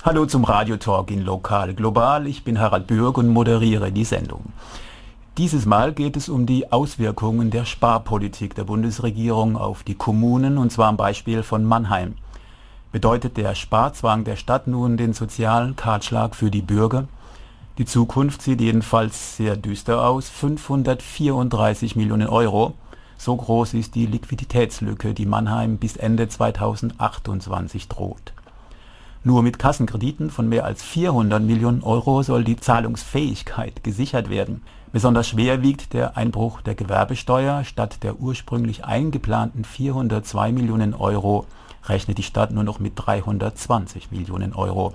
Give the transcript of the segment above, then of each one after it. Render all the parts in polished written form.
Hallo zum Radiotalk in Lokal Global. Ich bin Harald Bürg und moderiere die Sendung. Dieses Mal geht es um die Auswirkungen der Sparpolitik der Bundesregierung auf die Kommunen, und zwar am Beispiel von Mannheim. Bedeutet der Sparzwang der Stadt nun den sozialen Kahlschlag für die Bürger? Die Zukunft sieht jedenfalls sehr düster aus. 534 Millionen Euro. So groß ist die Liquiditätslücke, die Mannheim bis Ende 2028 droht. Nur mit Kassenkrediten von mehr als 400 Millionen Euro soll die Zahlungsfähigkeit gesichert werden. Besonders schwer wiegt der Einbruch der Gewerbesteuer. Statt der ursprünglich eingeplanten 402 Millionen Euro rechnet die Stadt nur noch mit 320 Millionen Euro.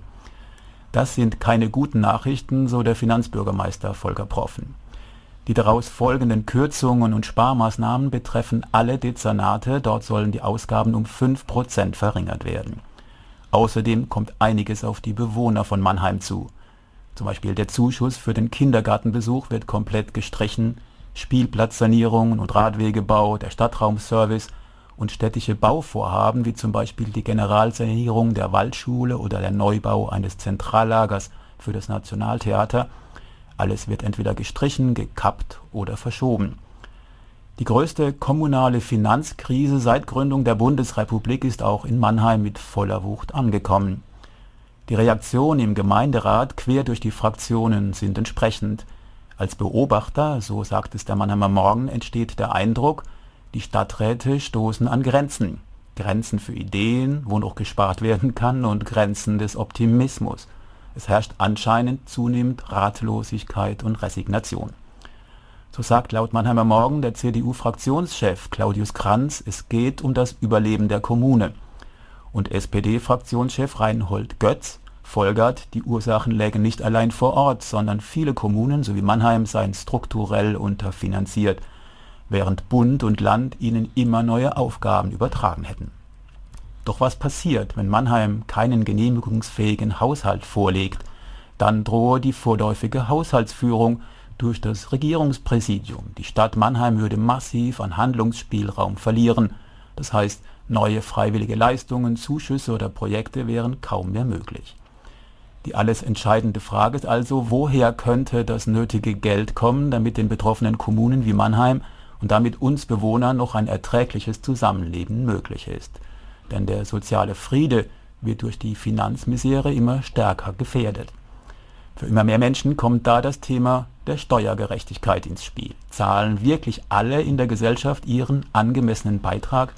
Das sind keine guten Nachrichten, so der Finanzbürgermeister Volker Proffen. Die daraus folgenden Kürzungen und Sparmaßnahmen betreffen alle Dezernate. Dort sollen die Ausgaben um 5% verringert werden. Außerdem kommt einiges auf die Bewohner von Mannheim zu. Zum Beispiel der Zuschuss für den Kindergartenbesuch wird komplett gestrichen, Spielplatzsanierungen und Radwegebau, der Stadtraumservice und städtische Bauvorhaben wie zum Beispiel die Generalsanierung der Waldschule oder der Neubau eines Zentrallagers für das Nationaltheater. Alles wird entweder gestrichen, gekappt oder verschoben. Die größte kommunale Finanzkrise seit Gründung der Bundesrepublik ist auch in Mannheim mit voller Wucht angekommen. Die Reaktionen im Gemeinderat quer durch die Fraktionen sind entsprechend. Als Beobachter, so sagt es der Mannheimer Morgen, entsteht der Eindruck, die Stadträte stoßen an Grenzen. Grenzen für Ideen, wo noch gespart werden kann, und Grenzen des Optimismus. Es herrscht anscheinend zunehmend Ratlosigkeit und Resignation. So sagt laut Mannheimer Morgen der CDU-Fraktionschef Claudius Kranz, es geht um das Überleben der Kommune. Und SPD-Fraktionschef Reinhold Götz folgert, die Ursachen lägen nicht allein vor Ort, sondern viele Kommunen sowie Mannheim seien strukturell unterfinanziert, während Bund und Land ihnen immer neue Aufgaben übertragen hätten. Doch was passiert, wenn Mannheim keinen genehmigungsfähigen Haushalt vorlegt? Dann drohe die vorläufige Haushaltsführung durch das Regierungspräsidium. Die Stadt Mannheim würde massiv an Handlungsspielraum verlieren. Das heißt, neue freiwillige Leistungen, Zuschüsse oder Projekte wären kaum mehr möglich. Die alles entscheidende Frage ist also, woher könnte das nötige Geld kommen, damit den betroffenen Kommunen wie Mannheim und damit uns Bewohnern noch ein erträgliches Zusammenleben möglich ist. Denn der soziale Friede wird durch die Finanzmisere immer stärker gefährdet. Für immer mehr Menschen kommt da das Thema der Steuergerechtigkeit ins Spiel. Zahlen wirklich alle in der Gesellschaft ihren angemessenen Beitrag?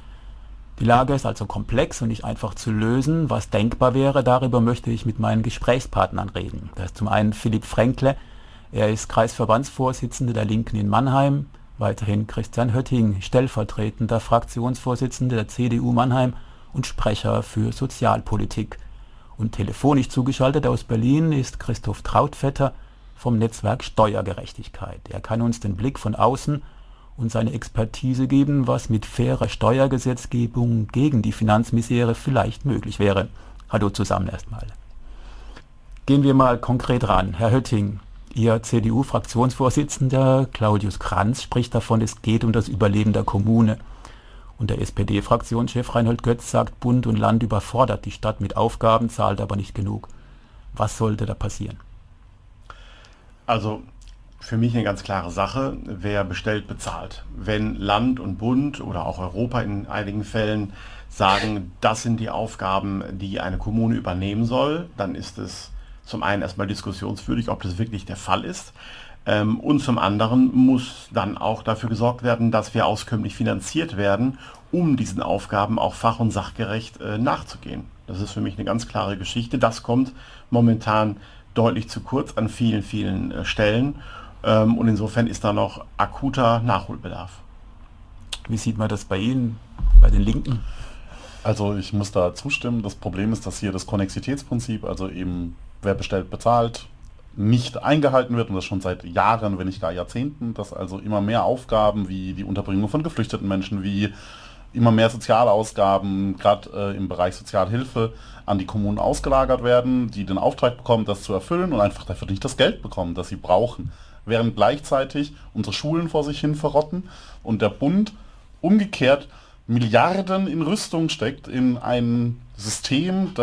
Die Lage ist also komplex und nicht einfach zu lösen. Was denkbar wäre, darüber möchte ich mit meinen Gesprächspartnern reden. Da ist zum einen Philipp Fränkle, er ist Kreisverbandsvorsitzender der Linken in Mannheim, weiterhin Christian Hötting, stellvertretender Fraktionsvorsitzender der CDU Mannheim und Sprecher für Sozialpolitik. Und telefonisch zugeschaltet aus Berlin ist Christoph Trautvetter vom Netzwerk Steuergerechtigkeit. Er kann uns den Blick von außen und seine Expertise geben, was mit fairer Steuergesetzgebung gegen die Finanzmisere vielleicht möglich wäre. Hallo zusammen erstmal. Gehen wir mal konkret ran. Herr Hötting, Ihr CDU-Fraktionsvorsitzender Claudius Kranz spricht davon, es geht um das Überleben der Kommune. Und der SPD-Fraktionschef Reinhold Götz sagt, Bund und Land überfordert die Stadt mit Aufgaben, zahlt aber nicht genug. Was sollte da passieren? Also für mich eine ganz klare Sache, wer bestellt, bezahlt. Wenn Land und Bund oder auch Europa in einigen Fällen sagen, das sind die Aufgaben, die eine Kommune übernehmen soll, dann ist es zum einen erstmal diskussionswürdig, ob das wirklich der Fall ist. Und zum anderen muss dann auch dafür gesorgt werden, dass wir auskömmlich finanziert werden, um diesen Aufgaben auch fach- und sachgerecht nachzugehen. Das ist für mich eine ganz klare Geschichte. Das kommt momentan deutlich zu kurz an vielen, vielen Stellen. Und insofern ist da noch akuter Nachholbedarf. Wie sieht man das bei Ihnen, bei den Linken? Also ich muss da zustimmen. Das Problem ist, dass hier das Konnexitätsprinzip, also eben wer bestellt, bezahlt, nicht eingehalten wird und das schon seit Jahren, wenn nicht gar Jahrzehnten, dass also immer mehr Aufgaben wie die Unterbringung von geflüchteten Menschen, wie immer mehr Sozialausgaben, gerade im Bereich Sozialhilfe, an die Kommunen ausgelagert werden, die den Auftrag bekommen, das zu erfüllen und einfach dafür nicht das Geld bekommen, das sie brauchen. Während gleichzeitig unsere Schulen vor sich hin verrotten und der Bund umgekehrt Milliarden in Rüstung steckt, in ein System, das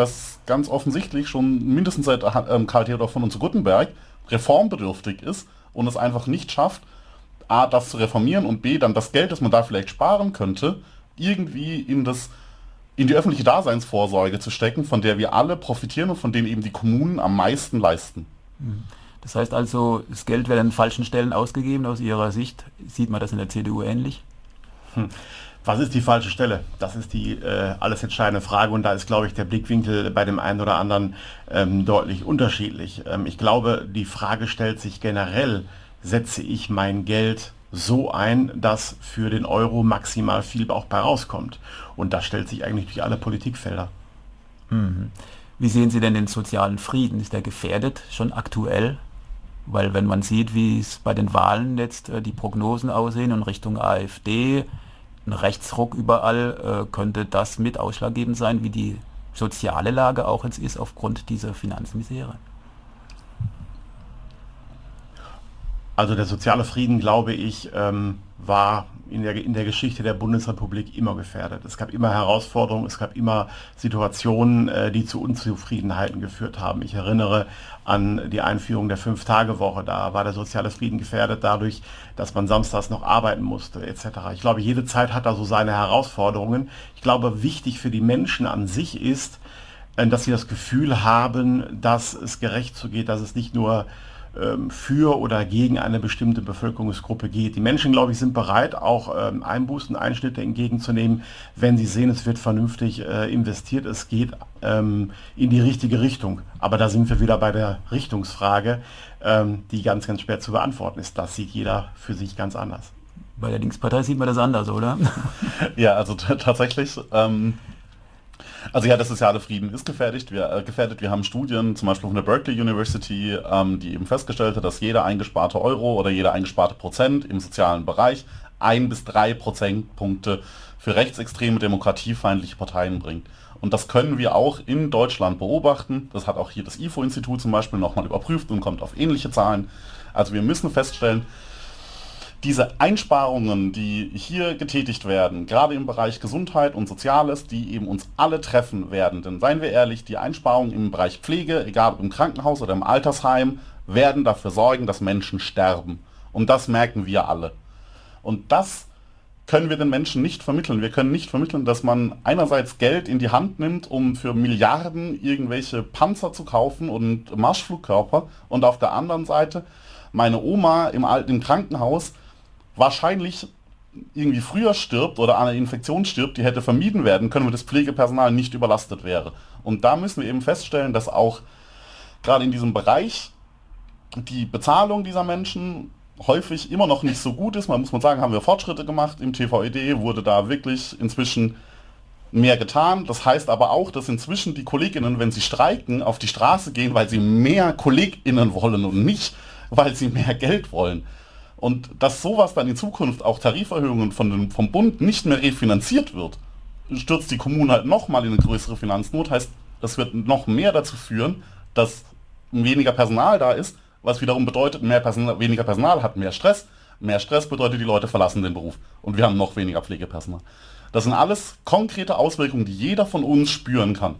ganz offensichtlich schon mindestens seit Karl Theodor von und zu Guttenberg reformbedürftig ist und es einfach nicht schafft, A, das zu reformieren und B, dann das Geld, das man da vielleicht sparen könnte, irgendwie in die öffentliche Daseinsvorsorge zu stecken, von der wir alle profitieren und von denen eben die Kommunen am meisten leisten. Das heißt also, das Geld wird an falschen Stellen ausgegeben aus Ihrer Sicht. Sieht man das in der CDU ähnlich? Was ist die falsche Stelle? Das ist die alles entscheidende Frage und da ist, glaube ich, der Blickwinkel bei dem einen oder anderen deutlich unterschiedlich. Ich glaube, die Frage stellt sich generell, setze ich mein Geld so ein, dass für den Euro maximal viel auch bei rauskommt. Und das stellt sich eigentlich durch alle Politikfelder. Wie sehen Sie denn den sozialen Frieden? Ist der gefährdet schon aktuell? Weil wenn man sieht, wie es bei den Wahlen jetzt die Prognosen aussehen und Richtung AfD, ein Rechtsruck überall, könnte das mit ausschlaggebend sein, wie die soziale Lage auch jetzt ist aufgrund dieser Finanzmisere? Also der soziale Frieden, glaube ich, war in der Geschichte der Bundesrepublik immer gefährdet. Es gab immer Herausforderungen, es gab immer Situationen, die zu Unzufriedenheiten geführt haben. Ich erinnere an die Einführung der 5-Tage-Woche. Da war der soziale Frieden gefährdet dadurch, dass man samstags noch arbeiten musste, etc. Ich glaube, jede Zeit hat da so seine Herausforderungen. Ich glaube, wichtig für die Menschen an sich ist, dass sie das Gefühl haben, dass es gerecht zugeht, dass es nicht nur für oder gegen eine bestimmte Bevölkerungsgruppe geht. Die Menschen, glaube ich, sind bereit, auch Einbußen, Einschnitte entgegenzunehmen, wenn sie sehen, es wird vernünftig investiert, es geht in die richtige Richtung. Aber da sind wir wieder bei der Richtungsfrage, die ganz, ganz schwer zu beantworten ist. Das sieht jeder für sich ganz anders. Bei der Linkspartei sieht man das anders, oder? Ja, also tatsächlich... Also ja, der soziale Frieden ist gefährdet. Wir haben Studien, zum Beispiel von der Berkeley University, die eben festgestellt hat, dass jeder eingesparte Euro oder jeder eingesparte Prozent im sozialen Bereich 1 bis 3 Prozentpunkte für rechtsextreme, demokratiefeindliche Parteien bringt. Und das können wir auch in Deutschland beobachten. Das hat auch hier das IFO-Institut zum Beispiel nochmal überprüft und kommt auf ähnliche Zahlen. Also wir müssen feststellen, diese Einsparungen, die hier getätigt werden, gerade im Bereich Gesundheit und Soziales, die eben uns alle treffen werden. Denn seien wir ehrlich, die Einsparungen im Bereich Pflege, egal ob im Krankenhaus oder im Altersheim, werden dafür sorgen, dass Menschen sterben. Und das merken wir alle. Und das können wir den Menschen nicht vermitteln. Wir können nicht vermitteln, dass man einerseits Geld in die Hand nimmt, um für Milliarden irgendwelche Panzer zu kaufen und Marschflugkörper, und auf der anderen Seite meine Oma im Krankenhaus wahrscheinlich irgendwie früher stirbt oder an einer Infektion stirbt, die hätte vermieden werden können, wenn das Pflegepersonal nicht überlastet wäre. Und da müssen wir eben feststellen, dass auch gerade in diesem Bereich die Bezahlung dieser Menschen häufig immer noch nicht so gut ist. Man muss sagen, haben wir Fortschritte gemacht. Im TVED wurde da wirklich inzwischen mehr getan. Das heißt aber auch, dass inzwischen die KollegInnen, wenn sie streiken, auf die Straße gehen, weil sie mehr KollegInnen wollen und nicht, weil sie mehr Geld wollen. Und dass sowas dann in Zukunft auch Tariferhöhungen vom Bund nicht mehr refinanziert wird, stürzt die Kommune halt nochmal in eine größere Finanznot. Heißt, das wird noch mehr dazu führen, dass weniger Personal da ist, was wiederum bedeutet, weniger Personal hat mehr Stress. Mehr Stress bedeutet, die Leute verlassen den Beruf. Und wir haben noch weniger Pflegepersonal. Das sind alles konkrete Auswirkungen, die jeder von uns spüren kann.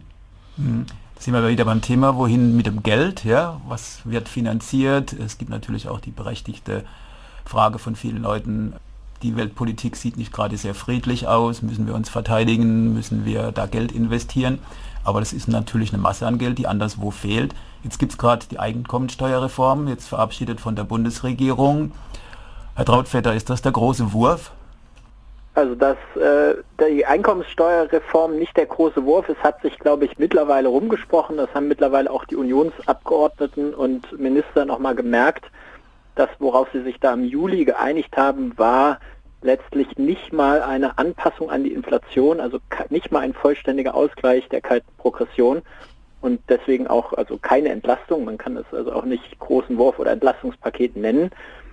Da sind wir wieder beim Thema, wohin mit dem Geld, ja? Was wird finanziert? Es gibt natürlich auch die berechtigte Frage von vielen Leuten, die Weltpolitik sieht nicht gerade sehr friedlich aus, müssen wir uns verteidigen, müssen wir da Geld investieren, aber das ist natürlich eine Masse an Geld, die anderswo fehlt. Jetzt gibt es gerade die Einkommensteuerreform, jetzt verabschiedet von der Bundesregierung. Herr Trautvetter, ist das der große Wurf? Also dass die Einkommenssteuerreform nicht der große Wurf ist, hat sich, glaube ich, mittlerweile rumgesprochen. Das haben mittlerweile auch die Unionsabgeordneten und Minister nochmal gemerkt. Das, worauf sie sich da im Juli geeinigt haben, war letztlich nicht mal eine Anpassung an die Inflation, also nicht mal ein vollständiger Ausgleich der kalten Progression und deswegen auch also keine Entlastung. Man kann es also auch nicht großen Wurf oder Entlastungspaket nennen.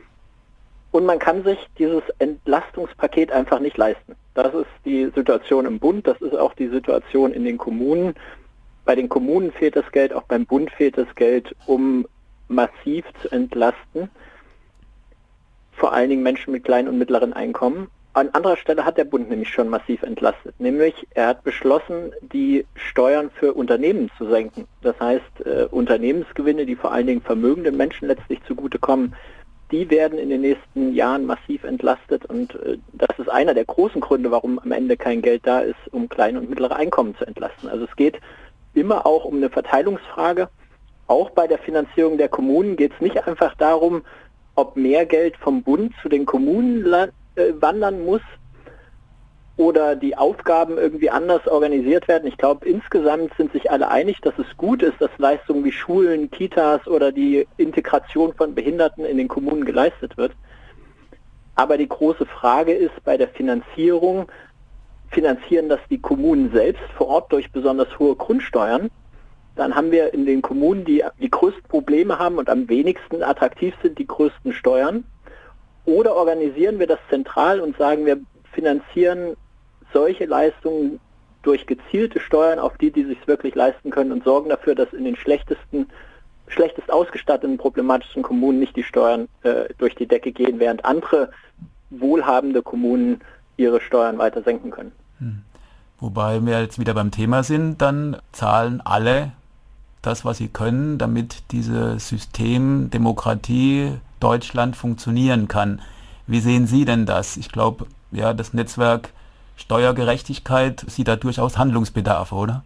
Und man kann sich dieses Entlastungspaket einfach nicht leisten. Das ist die Situation im Bund, das ist auch die Situation in den Kommunen. Bei den Kommunen fehlt das Geld, auch beim Bund fehlt das Geld, um massiv zu entlasten. Vor allen Dingen Menschen mit kleinen und mittleren Einkommen. An anderer Stelle hat der Bund nämlich schon massiv entlastet. Nämlich, er hat beschlossen, die Steuern für Unternehmen zu senken. Das heißt, Unternehmensgewinne, die vor allen Dingen vermögenden Menschen letztlich zugutekommen, die werden in den nächsten Jahren massiv entlastet. Und das ist einer der großen Gründe, warum am Ende kein Geld da ist, um kleine und mittlere Einkommen zu entlasten. Also es geht immer auch um eine Verteilungsfrage. Auch bei der Finanzierung der Kommunen geht es nicht einfach darum, ob mehr Geld vom Bund zu den Kommunen wandern muss oder die Aufgaben irgendwie anders organisiert werden. Ich glaube, insgesamt sind sich alle einig, dass es gut ist, dass Leistungen wie Schulen, Kitas oder die Integration von Behinderten in den Kommunen geleistet wird. Aber die große Frage ist bei der Finanzierung, finanzieren das die Kommunen selbst vor Ort durch besonders hohe Grundsteuern? Dann haben wir in den Kommunen, die die größten Probleme haben und am wenigsten attraktiv sind, die größten Steuern. Oder organisieren wir das zentral und sagen, wir finanzieren solche Leistungen durch gezielte Steuern auf die, die sich wirklich leisten können und sorgen dafür, dass in den schlechtest ausgestatteten, problematischen Kommunen nicht die Steuern durch die Decke gehen, während andere wohlhabende Kommunen ihre Steuern weiter senken können. Wobei wir jetzt wieder beim Thema sind, dann zahlen alle das, was sie können, damit dieses System Demokratie Deutschland funktionieren kann. Wie sehen Sie denn das? Ich glaube, ja, das Netzwerk Steuergerechtigkeit sieht da durchaus Handlungsbedarf, oder?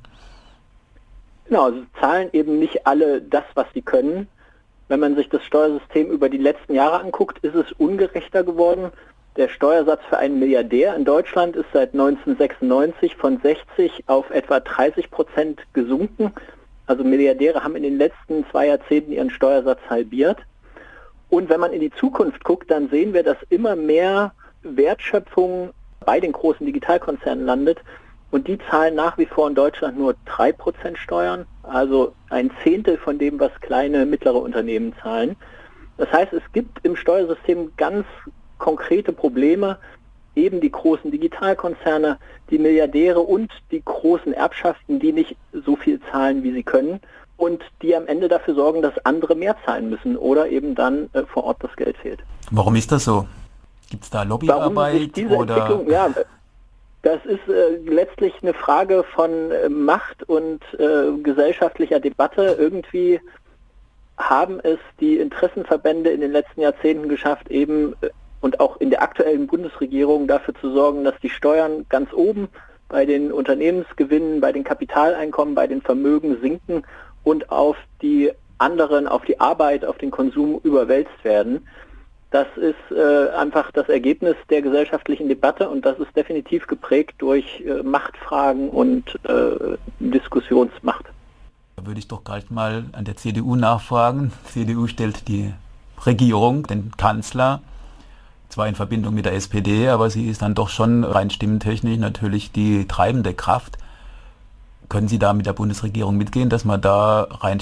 Genau, also zahlen eben nicht alle das, was sie können. Wenn man sich das Steuersystem über die letzten Jahre anguckt, ist es ungerechter geworden. Der Steuersatz für einen Milliardär in Deutschland ist seit 1996 von 60 auf etwa 30% gesunken. Also Milliardäre haben in den letzten 2 Jahrzehnten ihren Steuersatz halbiert. Und wenn man in die Zukunft guckt, dann sehen wir, dass immer mehr Wertschöpfung bei den großen Digitalkonzernen landet. Und die zahlen nach wie vor in Deutschland nur 3% Steuern, also ein Zehntel von dem, was kleine, mittlere Unternehmen zahlen. Das heißt, es gibt im Steuersystem ganz konkrete Probleme, eben die großen Digitalkonzerne, die Milliardäre und die großen Erbschaften, die nicht so viel zahlen, wie sie können und die am Ende dafür sorgen, dass andere mehr zahlen müssen oder eben dann vor Ort das Geld fehlt. Warum ist das so? Gibt es da Lobbyarbeit? Ja, das ist letztlich eine Frage von Macht und gesellschaftlicher Debatte. Irgendwie haben es die Interessenverbände in den letzten Jahrzehnten geschafft, eben und auch in der aktuellen Bundesregierung dafür zu sorgen, dass die Steuern ganz oben bei den Unternehmensgewinnen, bei den Kapitaleinkommen, bei den Vermögen sinken und auf die anderen, auf die Arbeit, auf den Konsum überwälzt werden. Das ist einfach das Ergebnis der gesellschaftlichen Debatte und das ist definitiv geprägt durch Machtfragen und Diskussionsmacht. Da würde ich doch gleich mal an der CDU nachfragen. Die CDU stellt die Regierung, den Kanzler, zwar in Verbindung mit der SPD, aber sie ist dann doch schon rein stimmentechnisch natürlich die treibende Kraft. Können Sie da mit der Bundesregierung mitgehen, dass man da rein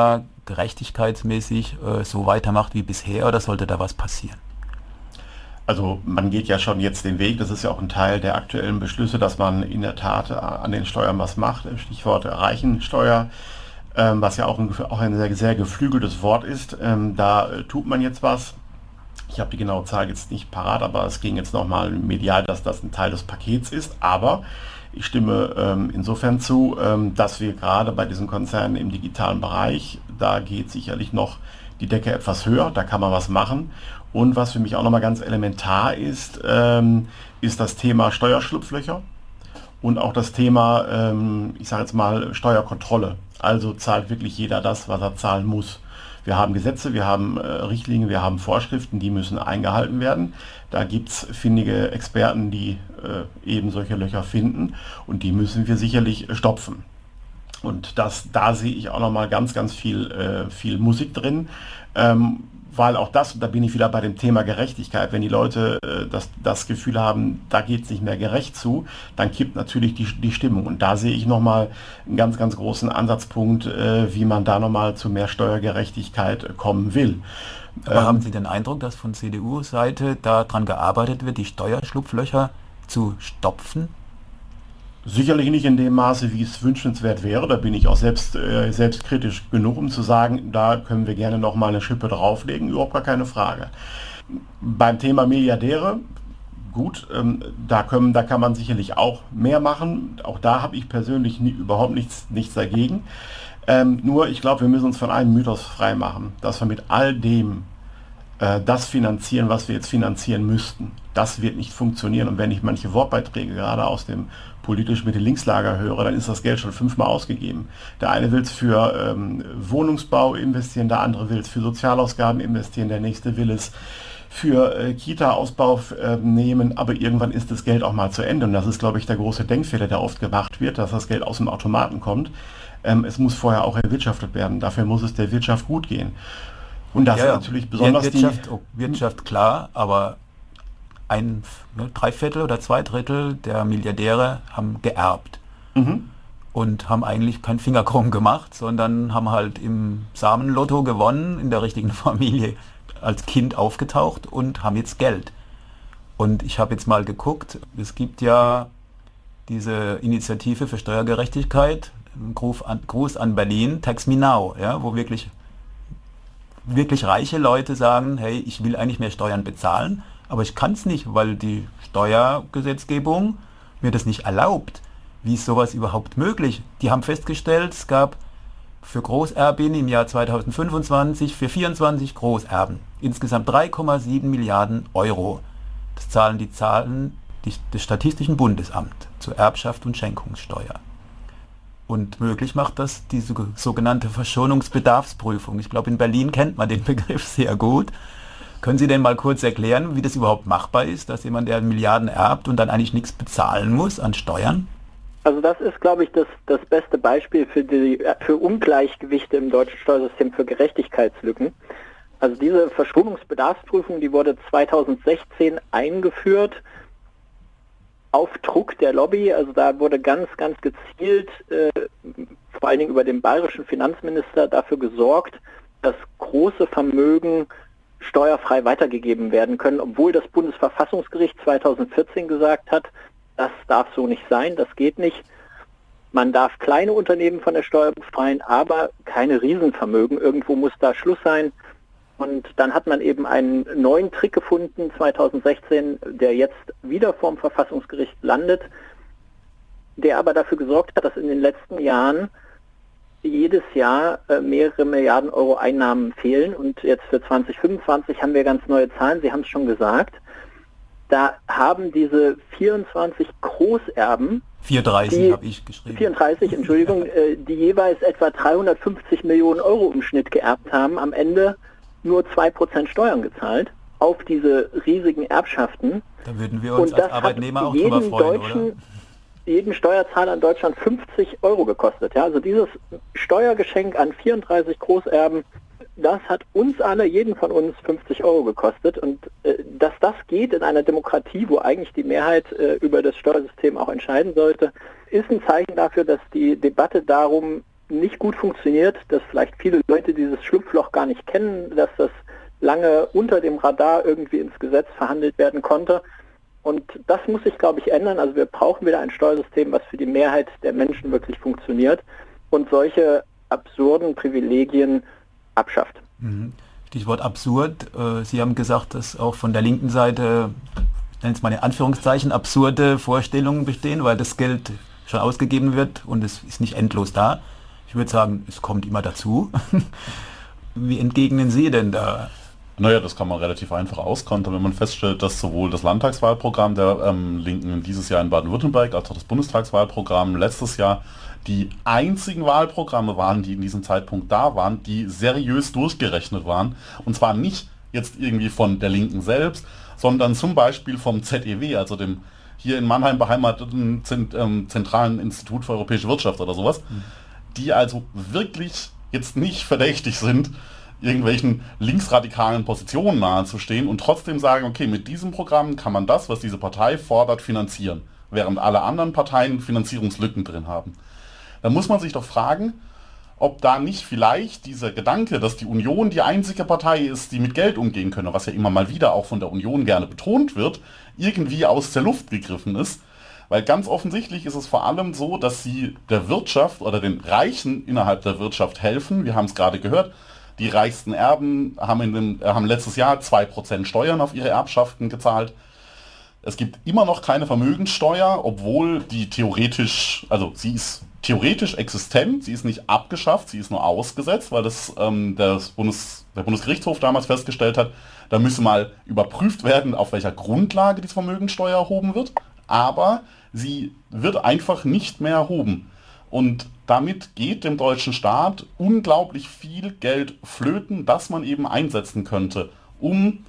steuergerechtigkeitsmäßig so weitermacht wie bisher oder sollte da was passieren? Also man geht ja schon jetzt den Weg, das ist ja auch ein Teil der aktuellen Beschlüsse, dass man in der Tat an den Steuern was macht. Stichwort Reichensteuer, was ja auch ein sehr, sehr geflügeltes Wort ist. Da tut man jetzt was. Ich habe die genaue Zahl jetzt nicht parat, aber es ging jetzt nochmal medial, dass das ein Teil des Pakets ist. Aber ich stimme insofern zu, dass wir gerade bei diesen Konzernen im digitalen Bereich, da geht sicherlich noch die Decke etwas höher, da kann man was machen. Und was für mich auch nochmal ganz elementar ist, ist das Thema Steuerschlupflöcher und auch das Thema, ich sage jetzt mal, Steuerkontrolle. Also zahlt wirklich jeder das, was er zahlen muss. Wir haben Gesetze, wir haben Richtlinien, wir haben Vorschriften, die müssen eingehalten werden. Da gibt es findige Experten, die eben solche Löcher finden und die müssen wir sicherlich stopfen. Und da sehe ich auch nochmal ganz, ganz viel Musik drin, weil auch das, und da bin ich wieder bei dem Thema Gerechtigkeit, wenn die Leute das Gefühl haben, da geht es nicht mehr gerecht zu, dann kippt natürlich die Stimmung. Und da sehe ich nochmal einen ganz, ganz großen Ansatzpunkt, wie man da nochmal zu mehr Steuergerechtigkeit kommen will. Aber haben Sie den Eindruck, dass von CDU-Seite daran gearbeitet wird, die Steuerschlupflöcher zu stopfen? Sicherlich nicht in dem Maße, wie es wünschenswert wäre. Da bin ich auch selbstkritisch genug, um zu sagen, da können wir gerne noch mal eine Schippe drauflegen, überhaupt gar keine Frage. Beim Thema Milliardäre gut, da kann man sicherlich auch mehr machen. Auch da habe ich persönlich überhaupt nichts dagegen. Nur, ich glaube, wir müssen uns von einem Mythos freimachen, dass wir mit all dem das finanzieren, was wir jetzt finanzieren müssten. Das wird nicht funktionieren. Und wenn ich manche Wortbeiträge gerade aus dem politisch Mitte-Links-Lager höre, dann ist das Geld schon 5-mal ausgegeben. Der eine will es für Wohnungsbau investieren, der andere will es für Sozialausgaben investieren, der nächste will es für Kita-Ausbau nehmen, aber irgendwann ist das Geld auch mal zu Ende. Und das ist, glaube ich, der große Denkfehler, der oft gemacht wird, dass das Geld aus dem Automaten kommt. Es muss vorher auch erwirtschaftet werden. Dafür muss es der Wirtschaft gut gehen. Und das ist natürlich besonders Wirtschaft klar, aber 3/4 oder 2/3 der Milliardäre haben geerbt und haben eigentlich keinen Finger krumm gemacht, sondern haben halt im Samenlotto gewonnen, in der richtigen Familie als Kind aufgetaucht und haben jetzt Geld. Und ich habe jetzt mal geguckt, es gibt ja diese Initiative für Steuergerechtigkeit, Gruß an Berlin, Tax Me Now, ja, wo wirklich reiche Leute sagen, hey, ich will eigentlich mehr Steuern bezahlen, aber ich kann es nicht, weil die Steuergesetzgebung mir das nicht erlaubt. Wie ist sowas überhaupt möglich? Die haben festgestellt, es gab für Großerben im Jahr 2025 für 24 Großerben insgesamt 3,7 Milliarden Euro. Das zahlen des Statistischen Bundesamt zur Erbschaft und Schenkungssteuer. Und möglich macht das diese sogenannte Verschonungsbedarfsprüfung. Ich glaube, in Berlin kennt man den Begriff sehr gut. Können Sie denn mal kurz erklären, wie das überhaupt machbar ist, dass jemand, der Milliarden erbt und dann eigentlich nichts bezahlen muss an Steuern? Also das ist, glaube ich, das beste Beispiel für Ungleichgewichte im deutschen Steuersystem, für Gerechtigkeitslücken. Also diese Verschonungsbedarfsprüfung, die wurde 2016 eingeführt auf Druck der Lobby. Also da wurde ganz gezielt, vor allen Dingen über den bayerischen Finanzminister, dafür gesorgt, dass große Vermögen steuerfrei weitergegeben werden können, obwohl das Bundesverfassungsgericht 2014 gesagt hat, das darf so nicht sein, das geht nicht. Man darf kleine Unternehmen von der Steuer befreien, aber keine Riesenvermögen. Irgendwo muss da Schluss sein. Und dann hat man eben einen neuen Trick gefunden, 2016, der jetzt wieder vorm Verfassungsgericht landet, der aber dafür gesorgt hat, dass in den letzten Jahren jedes Jahr mehrere Milliarden Euro Einnahmen fehlen. Und jetzt für 2025 haben wir ganz neue Zahlen, Sie haben es schon gesagt. Da haben diese 24 Großerben, 34 habe ich geschrieben. 34, Entschuldigung, die jeweils etwa 350 Millionen Euro im Schnitt geerbt haben, am Ende nur 2% Steuern gezahlt auf diese riesigen Erbschaften. Da würden wir uns als Arbeitnehmer auch drüber freuen, oder? Jeden Steuerzahler in Deutschland 50 Euro gekostet. Ja? Also dieses Steuergeschenk an 34 Großerben, das hat uns alle, jeden von uns 50 Euro gekostet. Und dass das geht in einer Demokratie, wo eigentlich die Mehrheit über das Steuersystem auch entscheiden sollte, ist ein Zeichen dafür, dass die Debatte darum nicht gut funktioniert, dass vielleicht viele Leute dieses Schlupfloch gar nicht kennen, dass das lange unter dem Radar irgendwie ins Gesetz verhandelt werden konnte. Und das muss sich, glaube ich, ändern. Also wir brauchen wieder ein Steuersystem, was für die Mehrheit der Menschen wirklich funktioniert und solche absurden Privilegien abschafft. Stichwort absurd. Sie haben gesagt, dass auch von der linken Seite, ich nenne es mal in Anführungszeichen, absurde Vorstellungen bestehen, weil das Geld schon ausgegeben wird und es ist nicht endlos da. Ich würde sagen, es kommt immer dazu. Wie entgegnen Sie denn da? Naja, das kann man relativ einfach auskontern, wenn man feststellt, dass sowohl das Landtagswahlprogramm der Linken dieses Jahr in Baden-Württemberg als auch das Bundestagswahlprogramm letztes Jahr die einzigen Wahlprogramme waren, die in diesem Zeitpunkt da waren, die seriös durchgerechnet waren. Und zwar nicht jetzt irgendwie von der Linken selbst, sondern zum Beispiel vom ZEW, also dem hier in Mannheim beheimateten Zentralen Institut für Europäische Wirtschaft oder sowas, die also wirklich jetzt nicht verdächtig sind, irgendwelchen linksradikalen Positionen nahezustehen und trotzdem sagen, okay, mit diesem Programm kann man das, was diese Partei fordert, finanzieren, während alle anderen Parteien Finanzierungslücken drin haben. Da muss man sich doch fragen, ob da nicht vielleicht dieser Gedanke, dass die Union die einzige Partei ist, die mit Geld umgehen könne, was ja immer mal wieder auch von der Union gerne betont wird, irgendwie aus der Luft gegriffen ist. Weil ganz offensichtlich ist es vor allem so, dass sie der Wirtschaft oder den Reichen innerhalb der Wirtschaft helfen. Wir haben es gerade gehört, die reichsten Erben haben letztes Jahr 2% Steuern auf ihre Erbschaften gezahlt. Es gibt immer noch keine Vermögenssteuer, obwohl die theoretisch, also sie ist theoretisch existent, sie ist nicht abgeschafft, sie ist nur ausgesetzt, weil der Bundesgerichtshof damals festgestellt hat, da müsse mal überprüft werden, auf welcher Grundlage die Vermögenssteuer erhoben wird, aber sie wird einfach nicht mehr erhoben. Und damit geht dem deutschen Staat unglaublich viel Geld flöten, das man eben einsetzen könnte, um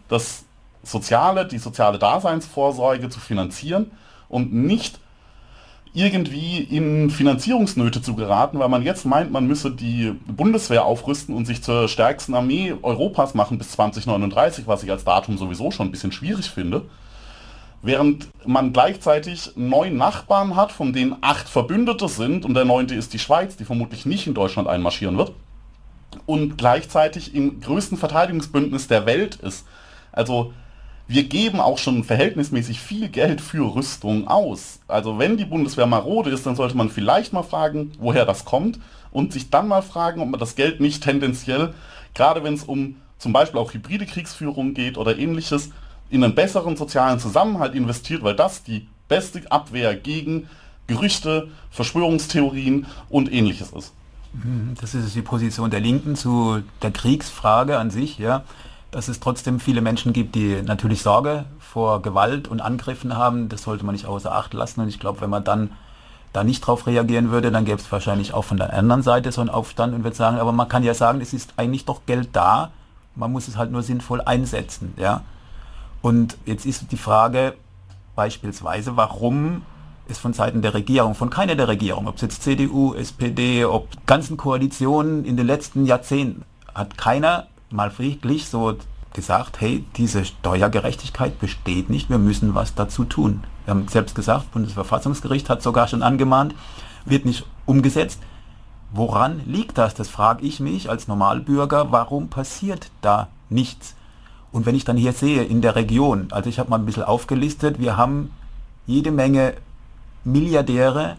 die soziale Daseinsvorsorge zu finanzieren und nicht irgendwie in Finanzierungsnöte zu geraten, weil man jetzt meint, man müsse die Bundeswehr aufrüsten und sich zur stärksten Armee Europas machen bis 2039, was ich als Datum sowieso schon ein bisschen schwierig finde. Während man gleichzeitig 9 Nachbarn hat, von denen 8 Verbündete sind, und der 9. ist die Schweiz, die vermutlich nicht in Deutschland einmarschieren wird, und gleichzeitig im größten Verteidigungsbündnis der Welt ist. Also wir geben auch schon verhältnismäßig viel Geld für Rüstung aus. Also wenn die Bundeswehr marode ist, dann sollte man vielleicht mal fragen, woher das kommt, und sich dann mal fragen, ob man das Geld nicht tendenziell, gerade wenn es um zum Beispiel auch hybride Kriegsführung geht oder ähnliches, in einen besseren sozialen Zusammenhalt investiert, weil das die beste Abwehr gegen Gerüchte, Verschwörungstheorien und ähnliches ist. Das ist die Position der Linken zu der Kriegsfrage an sich, ja, dass es trotzdem viele Menschen gibt, die natürlich Sorge vor Gewalt und Angriffen haben. Das sollte man nicht außer Acht lassen, und ich glaube, wenn man dann da nicht drauf reagieren würde, dann gäbe es wahrscheinlich auch von der anderen Seite so einen Aufstand und würde sagen, aber man kann ja sagen, es ist eigentlich doch Geld da, man muss es halt nur sinnvoll einsetzen, ja. Und jetzt ist die Frage beispielsweise, warum es von Seiten der Regierung, von keiner der Regierung, ob es jetzt CDU, SPD, ob ganzen Koalitionen in den letzten Jahrzehnten, hat keiner mal friedlich so gesagt, hey, diese Steuergerechtigkeit besteht nicht, wir müssen was dazu tun. Wir haben selbst gesagt, Bundesverfassungsgericht hat sogar schon angemahnt, wird nicht umgesetzt. Woran liegt das? Das frage ich mich als Normalbürger, warum passiert da nichts? Und wenn ich dann hier sehe, in der Region, also ich habe mal ein bisschen aufgelistet, wir haben jede Menge Milliardäre,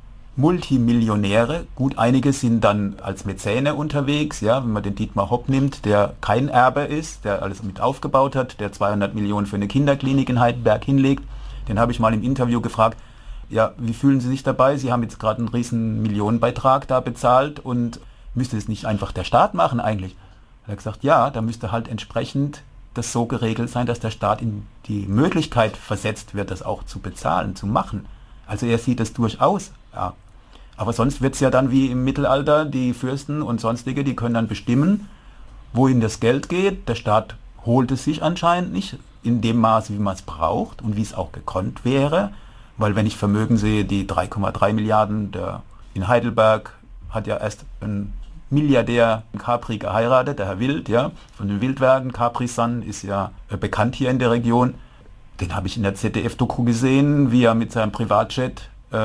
Multimillionäre, gut, einige sind dann als Mäzene unterwegs, ja, wenn man den Dietmar Hopp nimmt, der kein Erbe ist, der alles mit aufgebaut hat, der 200 Millionen für eine Kinderklinik in Heidelberg hinlegt, den habe ich mal im Interview gefragt, ja, wie fühlen Sie sich dabei? Sie haben jetzt gerade einen riesen Millionenbeitrag da bezahlt und müsste es nicht einfach der Staat machen eigentlich? Er hat gesagt, ja, da müsste halt entsprechend das so geregelt sein, dass der Staat in die Möglichkeit versetzt wird, das auch zu bezahlen, zu machen. Also er sieht es durchaus, ja. Aber sonst wird es ja dann wie im Mittelalter, die Fürsten und sonstige, die können dann bestimmen, wohin das Geld geht. Der Staat holt es sich anscheinend nicht in dem Maße, wie man es braucht und wie es auch gekonnt wäre. Weil wenn ich Vermögen sehe, die 3,3 Milliarden, der in Heidelberg hat ja erst ein Milliardär Capri geheiratet, der Herr Wild, ja, von den Wildwerken. Capri-Sun ist ja bekannt hier in der Region. Den habe ich in der ZDF-Doku gesehen, wie er mit seinem Privatjet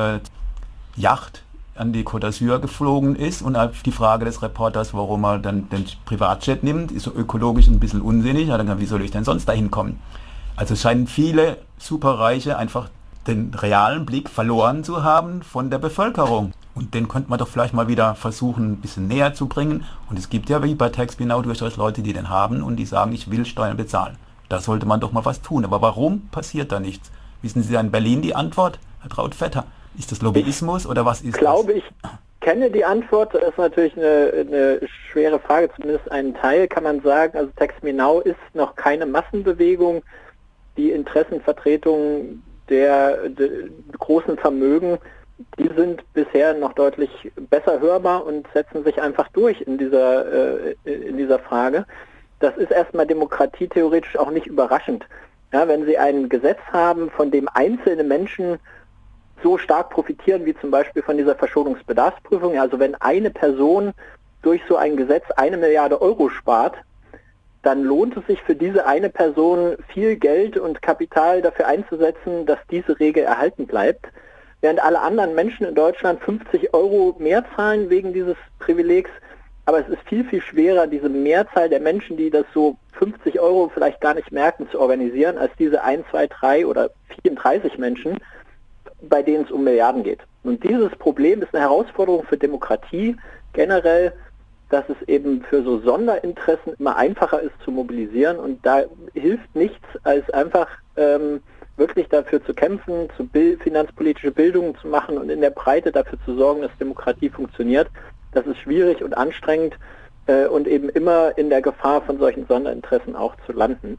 Yacht an die Côte d'Azur geflogen ist, und auf die Frage des Reporters, warum er dann den Privatjet nimmt, ist so ökologisch ein bisschen unsinnig. Er hat gesagt, wie soll ich denn sonst dahin kommen? Also scheinen viele Superreiche einfach den realen Blick verloren zu haben von der Bevölkerung. Und den könnte man doch vielleicht mal wieder versuchen, ein bisschen näher zu bringen. Und es gibt ja wie bei Taxbinau durchaus Leute, die den haben und die sagen, ich will Steuern bezahlen. Da sollte man doch mal was tun. Aber warum passiert da nichts? Wissen Sie in Berlin die Antwort, Herr Traut-Vetter? Ist das Lobbyismus oder was ist das? Ich glaube, ich kenne die Antwort. Das ist natürlich eine schwere Frage. Zumindest einen Teil kann man sagen. Also Taxbinau ist noch keine Massenbewegung. Die Interessenvertretungen der großen Vermögen, die sind bisher noch deutlich besser hörbar und setzen sich einfach durch in dieser Frage. Das ist erstmal demokratietheoretisch auch nicht überraschend. Ja, wenn Sie ein Gesetz haben, von dem einzelne Menschen so stark profitieren, wie zum Beispiel von dieser Verschuldungsbedarfsprüfung, also wenn eine Person durch so ein Gesetz 1 Milliarde Euro spart, dann lohnt es sich für diese eine Person viel Geld und Kapital dafür einzusetzen, dass diese Regel erhalten bleibt. Während alle anderen Menschen in Deutschland 50 Euro mehr zahlen wegen dieses Privilegs. Aber es ist viel, viel schwerer, diese Mehrzahl der Menschen, die das so 50 Euro vielleicht gar nicht merken, zu organisieren, als diese 1, 2, 3 oder 34 Menschen, bei denen es um Milliarden geht. Und dieses Problem ist eine Herausforderung für Demokratie generell, dass es eben für so Sonderinteressen immer einfacher ist zu mobilisieren, und da hilft nichts, als einfach wirklich dafür zu kämpfen, finanzpolitische Bildung zu machen und in der Breite dafür zu sorgen, dass Demokratie funktioniert, das ist schwierig und anstrengend und eben immer in der Gefahr von solchen Sonderinteressen auch zu landen.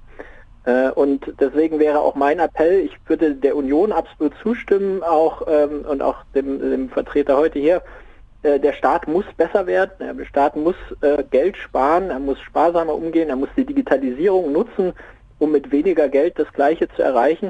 Und deswegen wäre auch mein Appell, ich würde der Union absolut zustimmen, und auch dem Vertreter heute hier, der Staat muss besser werden, der Staat muss Geld sparen, er muss sparsamer umgehen, er muss die Digitalisierung nutzen, um mit weniger Geld das Gleiche zu erreichen.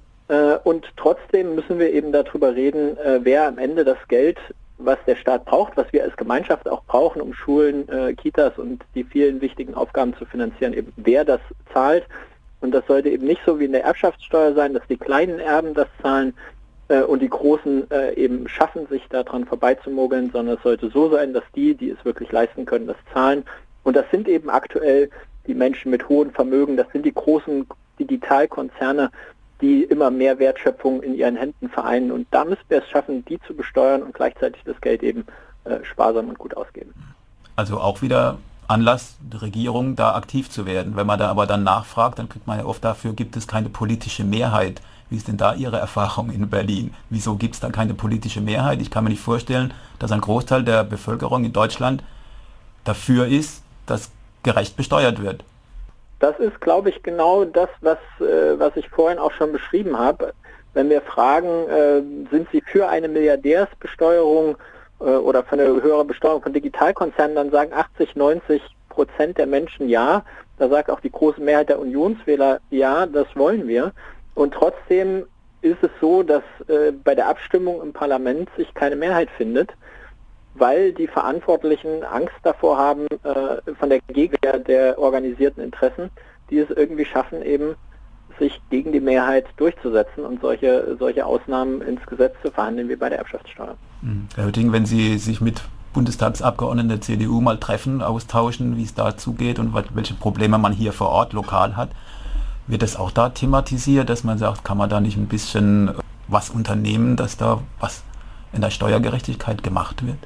Und trotzdem müssen wir eben darüber reden, wer am Ende das Geld, was der Staat braucht, was wir als Gemeinschaft auch brauchen, um Schulen, Kitas und die vielen wichtigen Aufgaben zu finanzieren, eben wer das zahlt. Und das sollte eben nicht so wie in der Erbschaftssteuer sein, dass die kleinen Erben das zahlen und die Großen eben schaffen, sich daran vorbeizumogeln, sondern es sollte so sein, dass die es wirklich leisten können, das zahlen. Und das sind eben aktuell die Menschen mit hohen Vermögen, das sind die großen Digitalkonzerne, die immer mehr Wertschöpfung in ihren Händen vereinen. Und da müssen wir es schaffen, die zu besteuern und gleichzeitig das Geld eben sparsam und gut ausgeben. Also auch wieder Anlass, die Regierung da aktiv zu werden. Wenn man da aber dann nachfragt, dann kriegt man ja oft dafür, gibt es keine politische Mehrheit. Wie ist denn da Ihre Erfahrung in Berlin? Wieso gibt es da keine politische Mehrheit? Ich kann mir nicht vorstellen, dass ein Großteil der Bevölkerung in Deutschland dafür ist, dass gerecht besteuert wird. Das ist, glaube ich, genau das, was ich vorhin auch schon beschrieben habe. Wenn wir fragen, sind Sie für eine Milliardärsbesteuerung oder für eine höhere Besteuerung von Digitalkonzernen, dann sagen 80-90% der Menschen ja. Da sagt auch die große Mehrheit der Unionswähler ja, das wollen wir. Und trotzdem ist es so, dass bei der Abstimmung im Parlament sich keine Mehrheit findet, weil die Verantwortlichen Angst davor haben, von der Gegenwehr der organisierten Interessen, die es irgendwie schaffen, eben sich gegen die Mehrheit durchzusetzen und solche Ausnahmen ins Gesetz zu verhandeln, wie bei der Erbschaftssteuer. Herr Hötting, wenn Sie sich mit Bundestagsabgeordneten der CDU mal treffen, austauschen, wie es da zugeht und welche Probleme man hier vor Ort lokal hat, wird das auch da thematisiert, dass man sagt, kann man da nicht ein bisschen was unternehmen, dass da was in der Steuergerechtigkeit gemacht wird?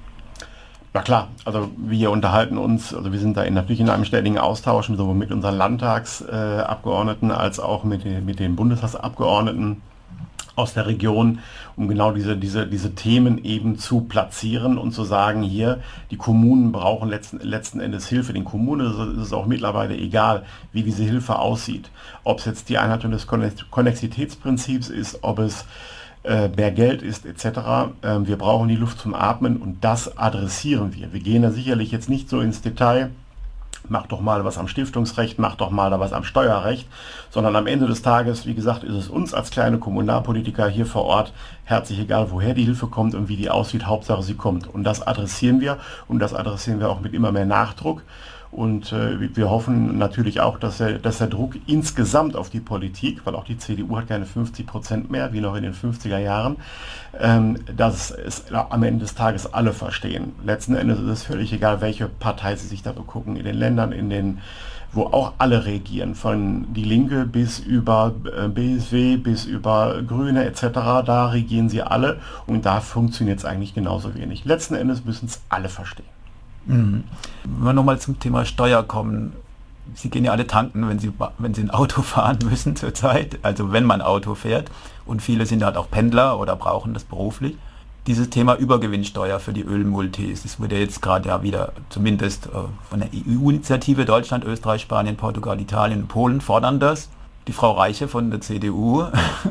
Na klar, also wir unterhalten uns, also wir sind da natürlich in einem ständigen Austausch, sowohl mit unseren Landtagsabgeordneten als auch mit den Bundestagsabgeordneten aus der Region, um genau diese Themen eben zu platzieren und zu sagen, hier, die Kommunen brauchen letzten Endes Hilfe. Den Kommunen ist es auch mittlerweile egal, wie diese Hilfe aussieht. Ob es jetzt die Einhaltung des Konnexitätsprinzips ist, ob es mehr Geld ist etc. Wir brauchen die Luft zum Atmen und das adressieren wir. Wir gehen da sicherlich jetzt nicht so ins Detail, mach doch mal was am Stiftungsrecht, mach doch mal da was am Steuerrecht, sondern am Ende des Tages, wie gesagt, ist es uns als kleine Kommunalpolitiker hier vor Ort herzlich egal, woher die Hilfe kommt und wie die aussieht, Hauptsache sie kommt. Und das adressieren wir und das adressieren wir auch mit immer mehr Nachdruck. Und wir hoffen natürlich auch, dass der Druck insgesamt auf die Politik, weil auch die CDU hat keine 50% mehr, wie noch in den 50er Jahren, dass es am Ende des Tages alle verstehen. Letzten Endes ist es völlig egal, welche Partei sie sich da begucken. In den Ländern, wo auch alle regieren, von die Linke bis über BSW, bis über Grüne etc., da regieren sie alle und da funktioniert es eigentlich genauso wenig. Letzten Endes müssen es alle verstehen. Wenn wir nochmal zum Thema Steuer kommen. Sie gehen ja alle tanken, wenn Sie ein Auto fahren müssen zurzeit, also wenn man Auto fährt. Und viele sind halt auch Pendler oder brauchen das beruflich. Dieses Thema Übergewinnsteuer für die Ölmultis, das wurde jetzt gerade ja wieder zumindest von der EU-Initiative Deutschland, Österreich, Spanien, Portugal, Italien und Polen fordern das. Die Frau Reiche von der CDU,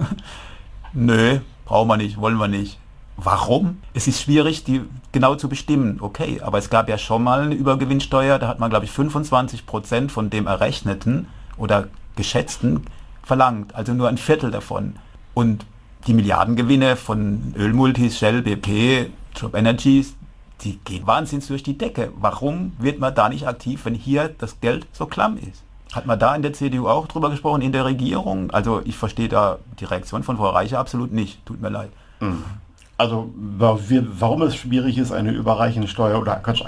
nö, brauchen wir nicht, wollen wir nicht. Warum? Es ist schwierig, die genau zu bestimmen. Okay, aber es gab ja schon mal eine Übergewinnsteuer, da hat man, glaube ich, 25% von dem Errechneten oder Geschätzten verlangt, also nur ein Viertel davon. Und die Milliardengewinne von Ölmultis, Shell, BP, Job Energies, die gehen wahnsinnig durch die Decke. Warum wird man da nicht aktiv, wenn hier das Geld so klamm ist? Hat man da in der CDU auch drüber gesprochen, in der Regierung? Also ich verstehe da die Reaktion von Frau Reiche absolut nicht, tut mir leid. Also warum es schwierig ist, eine Übergewinnsteuer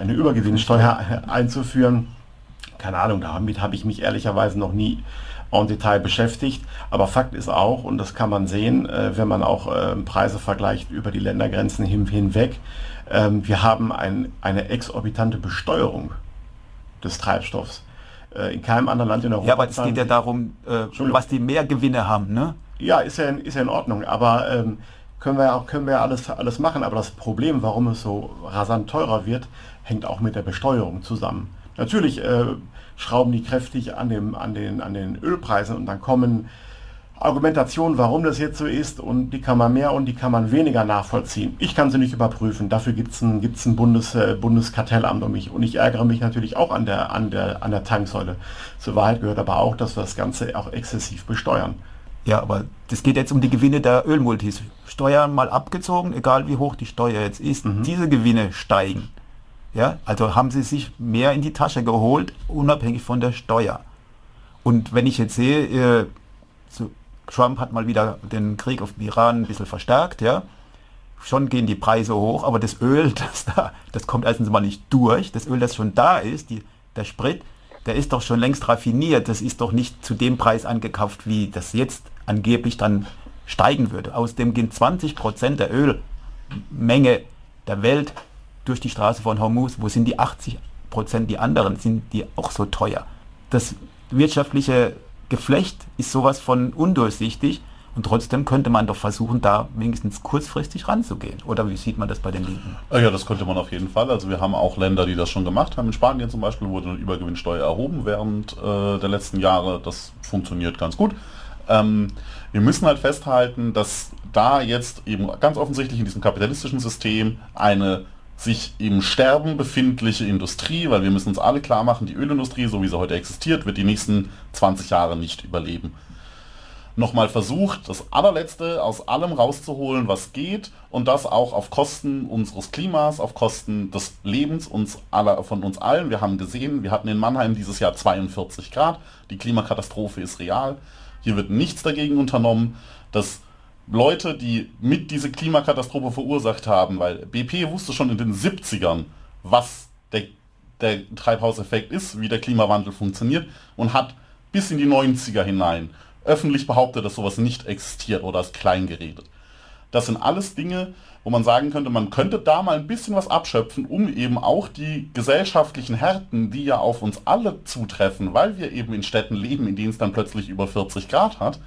einzuführen, keine Ahnung, damit habe ich mich ehrlicherweise noch nie en Detail beschäftigt. Aber Fakt ist auch, und das kann man sehen, wenn man auch Preise vergleicht über die Ländergrenzen hinweg, wir haben eine exorbitante Besteuerung des Treibstoffs. In keinem anderen Land in Europa. Ja, aber es geht ja darum, was die Mehrgewinne haben, ne? Ja, ist ja in Ordnung, aber können wir ja alles machen. Aber das Problem, warum es so rasant teurer wird, hängt auch mit der Besteuerung zusammen. Natürlich schrauben die kräftig an den Ölpreisen und dann kommen Argumentationen, warum das jetzt so ist, und die kann man mehr und die kann man weniger nachvollziehen. Ich kann sie nicht überprüfen. Dafür gibt's ein Bundeskartellamt und ich ärgere mich natürlich auch an der Tanksäule. Zur Wahrheit gehört aber auch, dass wir das Ganze auch exzessiv besteuern. Ja, aber das geht jetzt um die Gewinne der Ölmultis. Steuern mal abgezogen, egal wie hoch die Steuer jetzt ist. Diese Gewinne steigen. Ja, also haben sie sich mehr in die Tasche geholt, unabhängig von der Steuer. Und wenn ich jetzt sehe, Trump hat mal wieder den Krieg auf Iran ein bisschen verstärkt, ja. Schon gehen die Preise hoch, aber das Öl, das kommt erstens mal nicht durch. Das Öl, das schon da ist, der Sprit, der ist doch schon längst raffiniert. Das ist doch nicht zu dem Preis angekauft, wie das jetzt angeblich dann steigen würde. Außerdem gehen 20% der Ölmenge der Welt durch die Straße von Hormuz. Wo sind die 80%, die anderen? Sind die auch so teuer? Das wirtschaftliche Geflecht ist sowas von undurchsichtig und trotzdem könnte man doch versuchen, da wenigstens kurzfristig ranzugehen. Oder wie sieht man das bei den Linken? Ja, das könnte man auf jeden Fall. Also wir haben auch Länder, die das schon gemacht haben. In Spanien zum Beispiel wurde eine Übergewinnsteuer erhoben während der letzten Jahre. Das funktioniert ganz gut. Wir müssen halt festhalten, dass da jetzt eben ganz offensichtlich in diesem kapitalistischen System eine sich im Sterben befindliche Industrie, weil wir müssen uns alle klar machen, die Ölindustrie, so wie sie heute existiert, wird die nächsten 20 Jahre nicht überleben. Nochmal versucht, das allerletzte aus allem rauszuholen, was geht, und das auch auf Kosten unseres Klimas, auf Kosten des Lebens von uns allen. Wir haben gesehen, wir hatten in Mannheim dieses Jahr 42 Grad, die Klimakatastrophe ist real, hier wird nichts dagegen unternommen, dass Leute, die mit diese Klimakatastrophe verursacht haben, weil BP wusste schon in den 70ern, was der Treibhauseffekt ist, wie der Klimawandel funktioniert, und hat bis in die 90er hinein öffentlich behauptet, dass sowas nicht existiert oder ist klein geredet. Das sind alles Dinge, wo man sagen könnte, man könnte da mal ein bisschen was abschöpfen, um eben auch die gesellschaftlichen Härten, die ja auf uns alle zutreffen, weil wir eben in Städten leben, in denen es dann plötzlich über 40 Grad hat,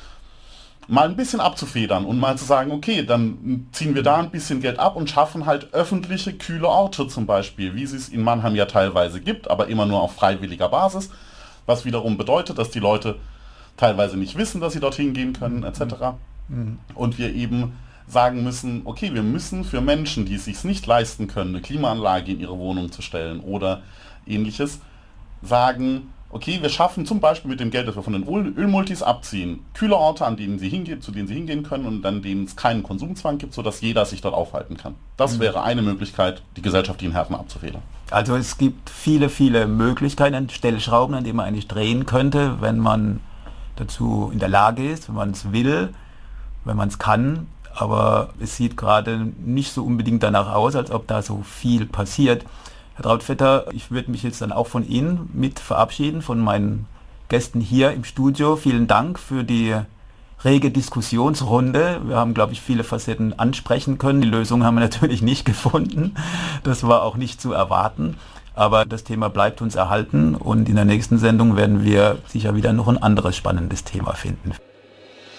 mal ein bisschen abzufedern und mal zu sagen, okay, dann ziehen wir da ein bisschen Geld ab und schaffen halt öffentliche, kühle Orte zum Beispiel, wie es in Mannheim ja teilweise gibt, aber immer nur auf freiwilliger Basis, was wiederum bedeutet, dass die Leute teilweise nicht wissen, dass sie dorthin gehen können, etc. Und wir eben sagen müssen, okay, wir müssen für Menschen, die es sich nicht leisten können, eine Klimaanlage in ihre Wohnung zu stellen oder ähnliches, sagen, okay, wir schaffen zum Beispiel mit dem Geld, das wir von den Ölmultis abziehen, kühle Orte, zu denen sie hingehen können und an denen es keinen Konsumzwang gibt, sodass jeder sich dort aufhalten kann. Das wäre eine Möglichkeit, die gesellschaftlichen Härten abzufedern. Also es gibt viele, viele Möglichkeiten, Stellschrauben, an denen man eigentlich drehen könnte, wenn man dazu in der Lage ist, wenn man es will, wenn man es kann. Aber es sieht gerade nicht so unbedingt danach aus, als ob da so viel passiert. Herr Trautvetter, ich würde mich jetzt dann auch von Ihnen mit verabschieden, von meinen Gästen hier im Studio. Vielen Dank für die rege Diskussionsrunde. Wir haben, glaube ich, viele Facetten ansprechen können. Die Lösung haben wir natürlich nicht gefunden. Das war auch nicht zu erwarten. Aber das Thema bleibt uns erhalten und in der nächsten Sendung werden wir sicher wieder noch ein anderes spannendes Thema finden.